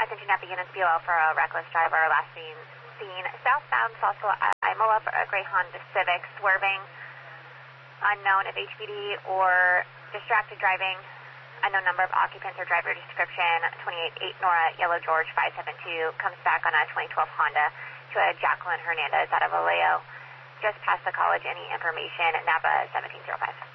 attention at the units below for a reckless driver last seen southbound Salsville Imola for a Greyhound Civic swerving, unknown if HPD or distracted driving, unknown number of occupants or driver description, 28-8 Nora Yellow George 572, comes back on a 2012 Honda to a Jacqueline Hernandez out of Vallejo, just past the college. Any information, Napa 1705.